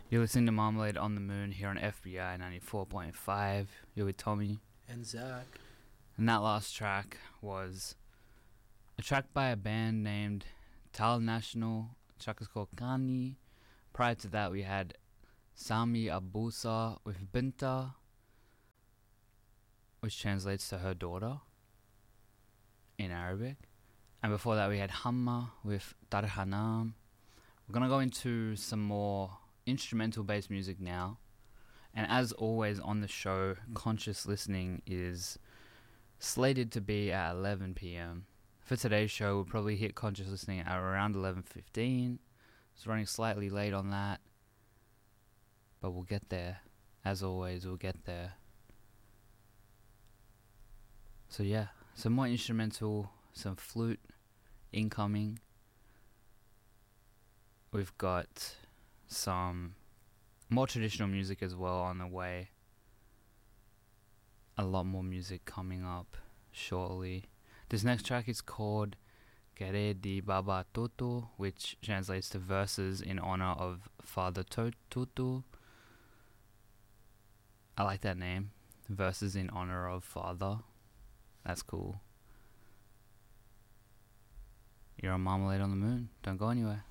You're listening to Marmalade on the Moon here on FBI 94.5. You're with Tommy. And Zach. And that last track was a track by a band named Tal National. The track is called Kani. Prior to that, we had Sami Abusa with Binta, which translates to her daughter in Arabic. And before that, we had Hamma with Darhanam. We're going to go into some more instrumental based music now, and as always on the show, Conscious Listening is slated to be at 11 p.m. For today's show, we'll probably hit Conscious Listening at around 11:15. It's running slightly late on that, but we'll get there. As always, we'll get there. So yeah, some more instrumental, some flute incoming. We've got some more traditional music as well on the way. A lot more music coming up shortly. This next track is called Kere di Baba Tutu, which translates to verses in honor of Father Tutu. I like that name. Verses in honor of Father. That's cool. You're on Marmalade on the Moon. Don't go anywhere.